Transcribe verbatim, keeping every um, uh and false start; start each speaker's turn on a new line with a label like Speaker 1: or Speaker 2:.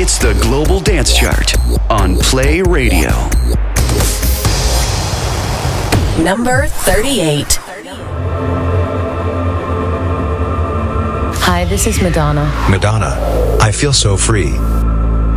Speaker 1: It's the Global Dance Chart on Play Radio.
Speaker 2: Number thirty-eight.
Speaker 3: Hi, this is Madonna.
Speaker 4: Madonna, I feel so free.